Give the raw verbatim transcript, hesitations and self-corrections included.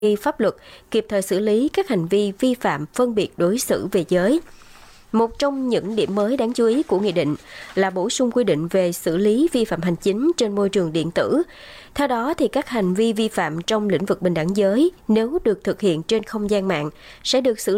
pháp luật, kịp thời xử lý các hành vi vi phạm phân biệt đối xử về giới. Một trong những điểm mới đáng chú ý của nghị định là bổ sung quy định về xử lý vi phạm hành chính trên môi trường điện tử. Theo đó, thì các hành vi vi phạm trong lĩnh vực bình đẳng giới nếu được thực hiện trên không gian mạng sẽ được xử